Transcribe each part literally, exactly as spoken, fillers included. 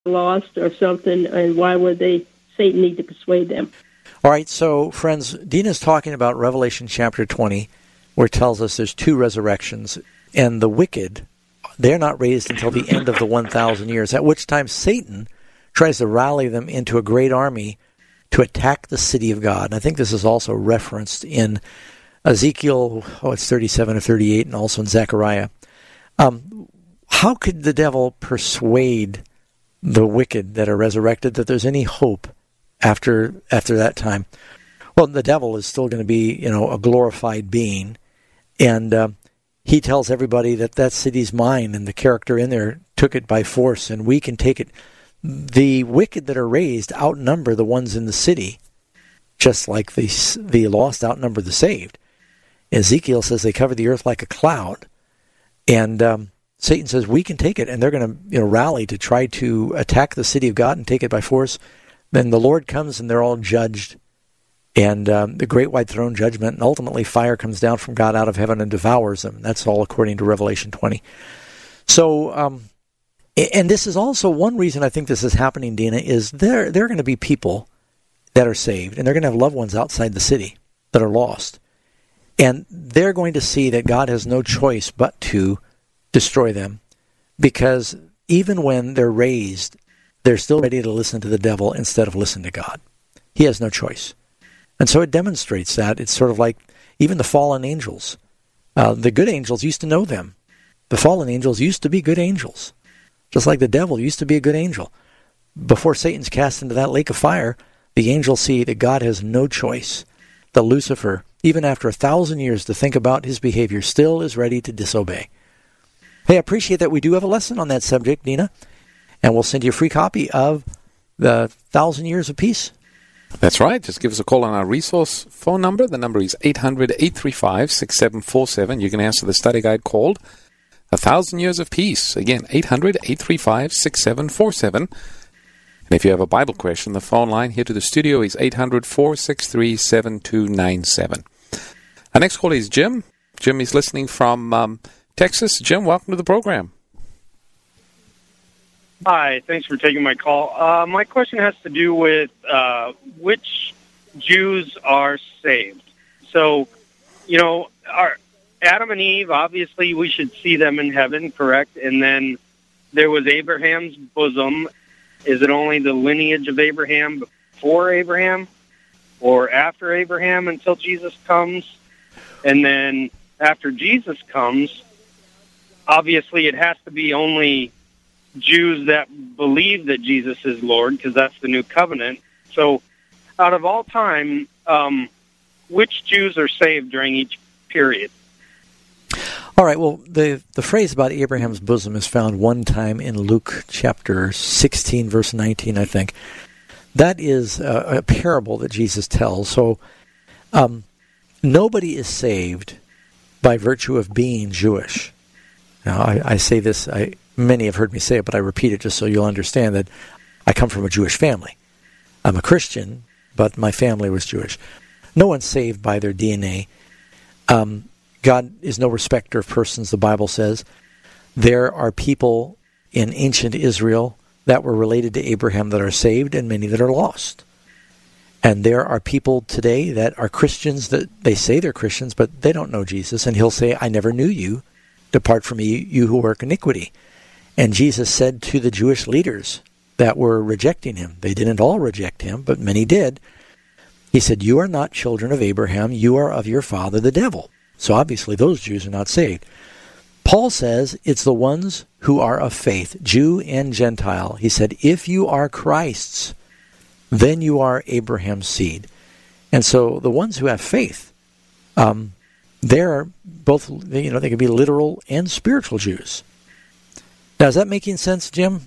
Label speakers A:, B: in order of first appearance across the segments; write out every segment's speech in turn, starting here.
A: lost or something, and why would they Satan need to persuade them?
B: All right, so, friends, Dina's talking about Revelation chapter twenty, where it tells us there's two resurrections, and the wicked, they're not raised until the end of the one thousand years, at which time Satan tries to rally them into a great army to attack the city of God. And I think this is also referenced in Ezekiel, oh, it's thirty-seven or thirty-eight, and also in Zechariah. Um, how could the devil persuade the wicked that are resurrected that there's any hope after after that time? Well, the devil is still going to be, you know, a glorified being, and uh, he tells everybody that that city's mine, and the character in there took it by force, and we can take it. The wicked that are raised outnumber the ones in the city, just like the the lost outnumber the saved. Ezekiel says they cover the earth like a cloud, and um, Satan says we can take it, and they're going to, you know, rally to try to attack the city of God and take it by force. Then the Lord comes, and they're all judged, and um, the great white throne judgment, and ultimately fire comes down from God out of heaven and devours them. That's all according to Revelation twenty. So, um, and this is also one reason I think this is happening, Dina, is there there are going to be people that are saved, and they're going to have loved ones outside the city that are lost. And they're going to see that God has no choice but to destroy them, because even when they're raised, they're still ready to listen to the devil instead of listen to God. He has no choice. And so it demonstrates that. It's sort of like even the fallen angels. Uh, the good angels used to know them. The fallen angels used to be good angels, just like the devil used to be a good angel. Before Satan's cast into that lake of fire, the angels see that God has no choice. The Lucifer, even after a thousand years to think about his behavior, still is ready to disobey. Hey, I appreciate that we do have a lesson on that subject, Dina, and we'll send you a free copy of the Thousand Years of Peace.
C: That's right. Just give us a call on our resource phone number. The number is eight hundred, eight three five, six seven four seven. You can answer the study guide called A Thousand Years of Peace. Again, eight hundred, eight three five, six seven four seven. And if you have a Bible question, the phone line here to the studio is eight hundred, four six three, seven two nine seven. Our next call is Jim. Jim is listening from um, Texas. Jim, welcome to the program.
D: Hi, thanks for taking my call. Uh, my question has to do with uh, which Jews are saved. So, you know, our Adam and Eve, obviously we should see them in heaven, correct? And then there was Abraham's bosom. Is it only the lineage of Abraham before Abraham or after Abraham until Jesus comes? And then after Jesus comes, obviously it has to be only Jews that believe that Jesus is Lord, because that's the new covenant. So out of all time, um, which Jews are saved during each period?
B: All right, well, the, the phrase about Abraham's bosom is found one time in Luke chapter sixteen, verse nineteen, I think. That is a, a parable that Jesus tells. So um, nobody is saved by virtue of being Jewish. Now, I, I say this, I, many have heard me say it, but I repeat it just so you'll understand that I come from a Jewish family. I'm a Christian, but my family was Jewish. No one's saved by their D N A. Um, God is no respecter of persons, the Bible says. There are people in ancient Israel that were related to Abraham that are saved, and many that are lost. And there are people today that are Christians, that they say they're Christians, but they don't know Jesus. And he'll say, I never knew you. Depart from me, you who work iniquity. And Jesus said to the Jewish leaders that were rejecting him, they didn't all reject him, but many did. He said, you are not children of Abraham, you are of your father the devil. So obviously those Jews are not saved. Paul says it's the ones who are of faith, Jew and Gentile. He said, if you are Christ's, then you are Abraham's seed. And so the ones who have faith, um, they're both, you know, they can be literal and spiritual Jews. Now, is that making sense, Jim?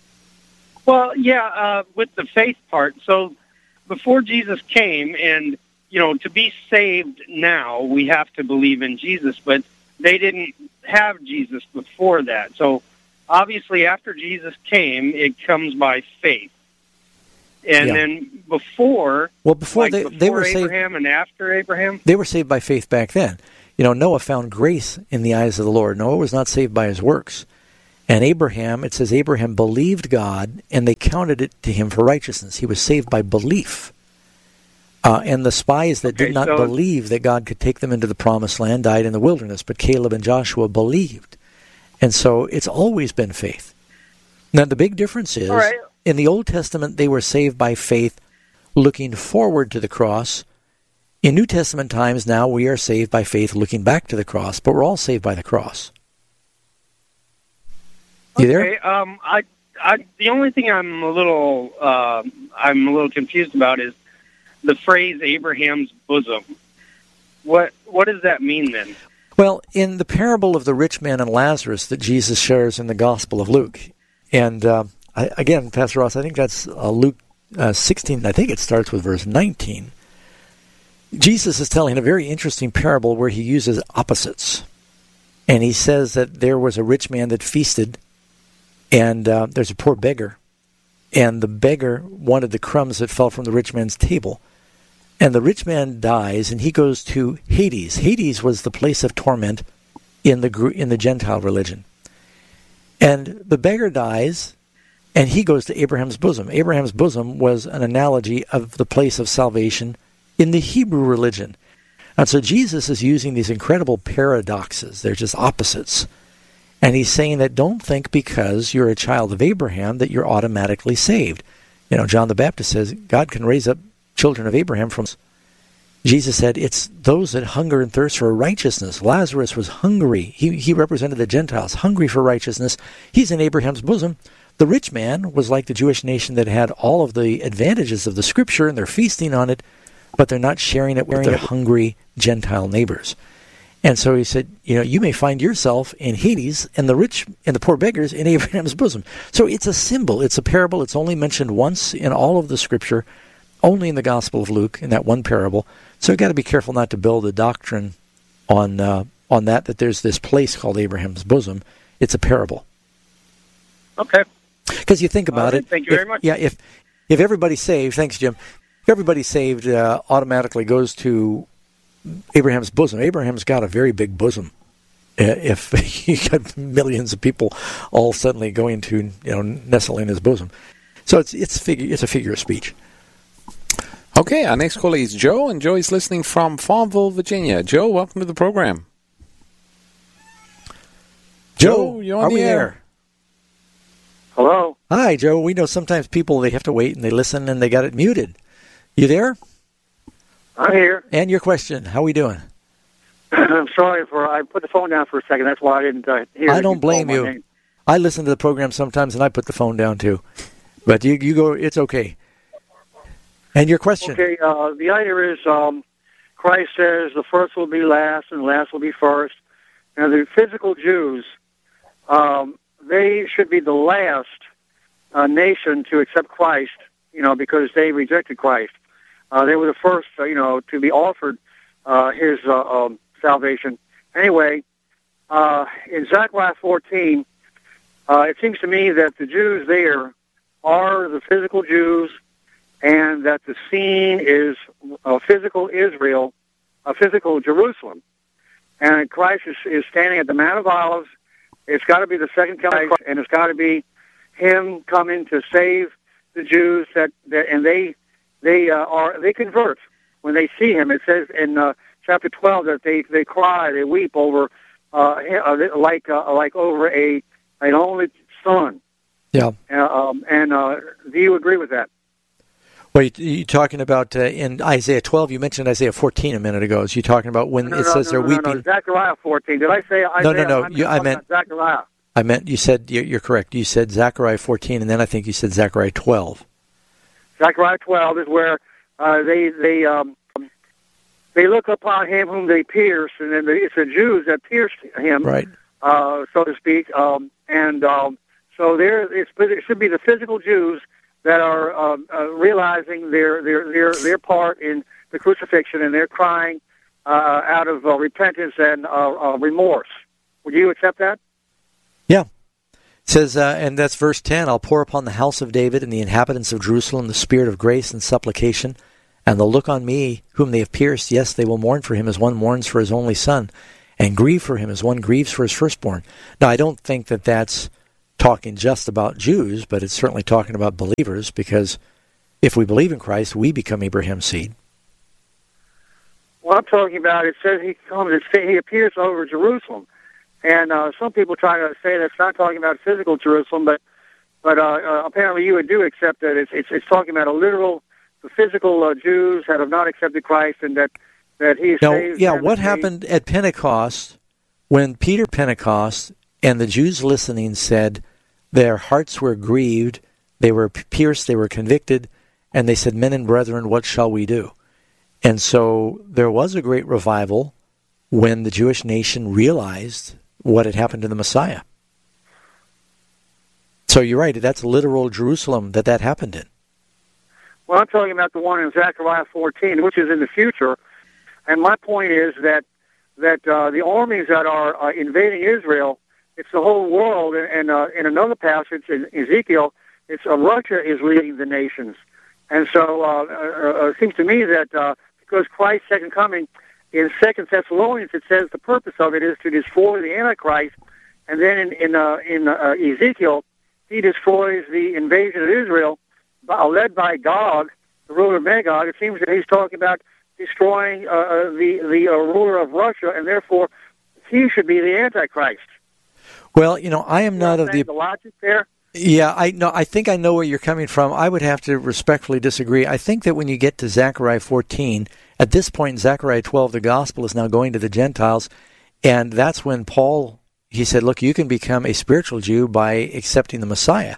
D: Well, yeah, uh, with the faith part. So before Jesus came, and, you know, to be saved now, we have to believe in Jesus, but they didn't have Jesus before that. So obviously after Jesus came, it comes by faith. And yeah. then before,
B: well, before
D: like
B: they,
D: before
B: they were
D: Abraham
B: saved,
D: and after Abraham?
B: They were saved by faith back then. You know, Noah found grace in the eyes of the Lord. Noah was not saved by his works. And Abraham, it says Abraham believed God, and they counted it to him for righteousness. He was saved by belief. Uh, and the spies that
D: Okay,
B: did not
D: so-
B: believe that God could take them into the promised land died in the wilderness, but Caleb and Joshua believed. And so it's always been faith. Now the big difference is,
D: All right.
B: in the Old Testament they were saved by faith looking forward to the cross. In New Testament times now we are saved by faith looking back to the cross, but we're all saved by the cross. You there?
D: Okay, um, I, I, the only thing I'm a little, uh, I'm a little confused about is the phrase Abraham's bosom. What, what does that mean then?
B: Well, in the parable of the rich man and Lazarus that Jesus shares in the Gospel of Luke, and uh, I, again, Pastor Ross, I think that's uh, Luke uh, sixteen, I think it starts with verse nineteen. Jesus is telling a very interesting parable where he uses opposites. And he says that there was a rich man that feasted, and uh, there's a poor beggar. And the beggar wanted the crumbs that fell from the rich man's table. And the rich man dies, and he goes to Hades. Hades was the place of torment in the in the Gentile religion. And the beggar dies, and he goes to Abraham's bosom. Abraham's bosom was an analogy of the place of salvation in the Hebrew religion. And so Jesus is using these incredible paradoxes. They're just opposites. And he's saying that don't think because you're a child of Abraham that you're automatically saved. You know, John the Baptist says God can raise up children of Abraham from... Jesus said it's those that hunger and thirst for righteousness. Lazarus was hungry. He, he represented the Gentiles, hungry for righteousness. He's in Abraham's bosom. The rich man was like the Jewish nation that had all of the advantages of the Scripture, and they're feasting on it, but they're not sharing it with their hungry Gentile neighbors. And so he said, you know, you may find yourself in Hades and the rich and the poor beggars in Abraham's bosom. So it's a symbol. It's a parable. It's only mentioned once in all of the Scripture, only in the Gospel of Luke, in that one parable. So you've got to be careful not to build a doctrine on uh, on that, that there's this place called Abraham's bosom. It's a parable.
D: Okay.
B: Because you think about
D: All right,
B: it.
D: Thank you
B: if,
D: very much.
B: Yeah, if, if everybody's saved, thanks, Jim, if everybody's saved uh, automatically goes to Abraham's bosom. Abraham's got a very big bosom. Uh, if you got millions of people all suddenly going to, you know, nestle in his bosom. So it's it's figure it's a figure of speech.
C: Okay, our next caller is Joe, and Joe is listening from Farmville, Virginia. Joe, welcome to the program. Joe, you're on
B: are
C: the
B: we
C: air.
B: there?
E: Hello?
B: Hi, Joe. We know sometimes people, they have to wait and they listen and they got it muted. You there?
E: I'm here.
B: And your question. How we doing?
E: I'm sorry for, I put the phone down for a second. That's why I didn't uh, hear
B: I
E: that
B: don't blame
E: called my
B: you.
E: name.
B: I listen to the program sometimes and I put the phone down too. But you, you go, it's okay. And your question.
E: Okay, uh, the idea is um, Christ says the first will be last and the last will be first. Now, the physical Jews, um, they should be the last uh, nation to accept Christ, you know, because they rejected Christ. Uh, they were the first, uh, you know, to be offered uh, his uh, um, salvation. Anyway, uh, in Zechariah fourteen, uh, it seems to me that the Jews there are the physical Jews, and that the scene is a physical Israel, a physical Jerusalem. And Christ is, is standing at the Mount of Olives. It's got to be the second coming of Christ, and it's got to be him coming to save the Jews. That, that and they they uh, are they convert when they see him. It says in uh, chapter twelve that they, they cry, they weep over uh, like uh, like over a an only son.
B: Yeah.
E: Uh, um, and uh, do you agree with that?
B: Well, you, you talking about uh, in Isaiah twelve? You mentioned Isaiah fourteen a minute ago. Is you talking about when
E: no,
B: it
E: no,
B: says
E: no,
B: they're
E: no,
B: weeping?
E: No, no, Zechariah fourteen. Did I say Isaiah?
B: No, no, no.
E: I,
B: You, I meant
E: Zechariah.
B: I meant you said you're, you're correct. You said Zechariah fourteen, and then I think you said Zechariah twelve.
E: Zechariah twelve is where uh, they they um, they look upon him whom they pierced, and then it's the Jews that pierced him,
B: Right.
E: Uh, so to speak. Um, and um, so there, it's, it should be the physical Jews that are uh, uh, realizing their, their their their part in the crucifixion, and they're crying uh, out of uh, repentance and uh, uh, remorse. Would you accept that?
B: Yeah. It says, uh, and that's verse ten, I'll pour upon the house of David and the inhabitants of Jerusalem the spirit of grace and supplication, and they'll look on me whom they have pierced. Yes, they will mourn for him as one mourns for his only son, and grieve for him as one grieves for his firstborn. Now, I don't think that that's talking just about Jews, but it's certainly talking about believers, because if we believe in Christ, we become Abraham's seed.
E: What I'm talking about, it says he comes, he appears over Jerusalem. And uh, some people try to say that's not talking about physical Jerusalem, but but uh, uh, apparently you would do accept that it's, it's, it's talking about a literal, the physical uh, Jews that have not accepted Christ, and that, that he
B: now,
E: saves
B: yeah,
E: them.
B: what happened at Pentecost when Peter Pentecost and the Jews listening said their hearts were grieved, they were pierced, they were convicted, and they said, "Men and brethren, what shall we do?" And so there was a great revival when the Jewish nation realized what had happened to the Messiah. So you're right, that's literal Jerusalem that that happened in.
E: Well, I'm talking about the one in Zechariah fourteen, which is in the future. And my point is that that uh, the armies that are uh, invading Israel, it's the whole world. And, and uh, in another passage in Ezekiel, it's uh, Russia is leading the nations. And so uh, uh, it seems to me that uh, because Christ's second coming, in Second Thessalonians, it says the purpose of it is to destroy the Antichrist. And then in in, uh, in uh, Ezekiel, he destroys the invasion of Israel, uh, led by Gog, the ruler of Magog. It seems that he's talking about destroying uh, the, the uh, ruler of Russia, and therefore he should be the Antichrist.
B: Well, you know, I am
E: you
B: not
E: know
B: of the...
E: the logic there?
B: Yeah, I know. I think I know where you're coming from. I would have to respectfully disagree. I think that when you get to Zechariah fourteen, at this point in Zechariah twelve, the gospel is now going to the Gentiles, and that's when Paul, he said, look, you can become a spiritual Jew by accepting the Messiah.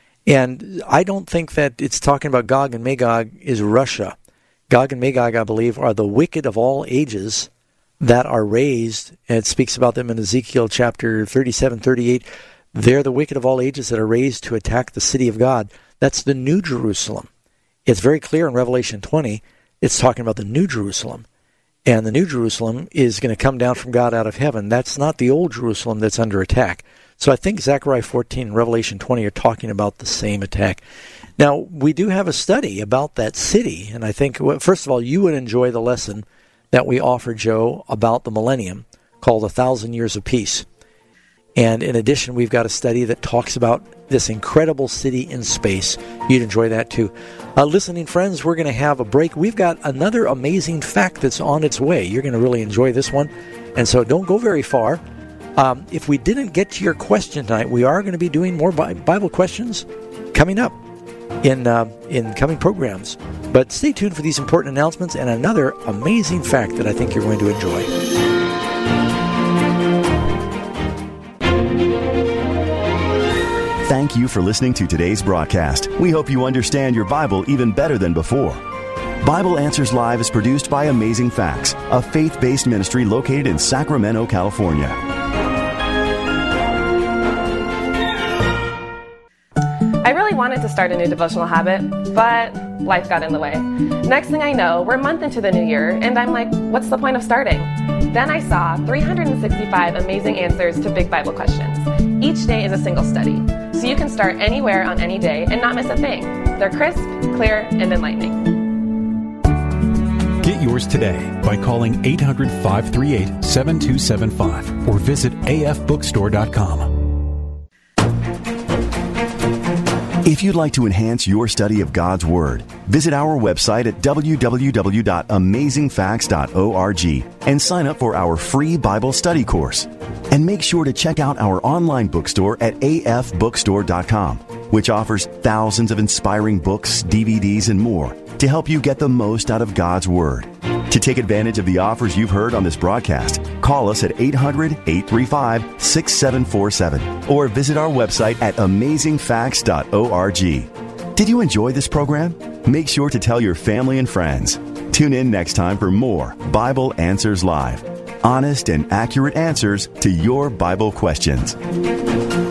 B: And I don't think that it's talking about Gog and Magog is Russia. Gog and Magog, I believe, are the wicked of all ages that are raised, and it speaks about them in Ezekiel chapter thirty-seven, thirty-eight. They're the wicked of all ages that are raised to attack the city of God. That's the New Jerusalem. It's very clear in Revelation twenty, it's talking about the New Jerusalem. And the New Jerusalem is going to come down from God out of heaven. That's not the old Jerusalem that's under attack. So I think Zechariah fourteen and Revelation twenty are talking about the same attack. Now, we do have a study about that city, and I think, well, first of all, you would enjoy the lesson that we offer, Joe, about the millennium, called A Thousand Years of Peace. And in addition, we've got a study that talks about this incredible city in space. You'd enjoy that too. Uh, listening friends, we're going to have a break. We've got another amazing fact that's on its way. You're going to really enjoy this one. And so don't go very far. Um, if we didn't get to your question tonight, we are going to be doing more Bible questions coming up in uh, in coming programs. But stay tuned for these important announcements and another amazing fact that I think you're going to enjoy.
F: Thank you for listening to today's broadcast. We hope you understand your Bible even better than before. Bible Answers Live is produced by Amazing Facts, a faith-based ministry located in Sacramento, California.
G: I really wanted to start a new devotional habit, but life got in the way. Next thing I know, we're a month into the new year, and I'm like, what's the point of starting? Then I saw three hundred sixty-five amazing answers to big Bible questions. Each day is a single study, so you can start anywhere on any day and not miss a thing. They're crisp, clear, and enlightening.
H: Get yours today by calling eight hundred, five three eight, seven two seven five or visit a f bookstore dot com.
F: If you'd like to enhance your study of God's Word, visit our website at w w w dot amazing facts dot org and sign up for our free Bible study course. And make sure to check out our online bookstore at a f bookstore dot com, which offers thousands of inspiring books, D V Ds, and more to help you get the most out of God's Word. To take advantage of the offers you've heard on this broadcast, call us at eight hundred, eight three five, six seven four seven or visit our website at amazing facts dot org. Did you enjoy this program? Make sure to tell your family and friends. Tune in next time for more Bible Answers Live. Honest and accurate answers to your Bible questions.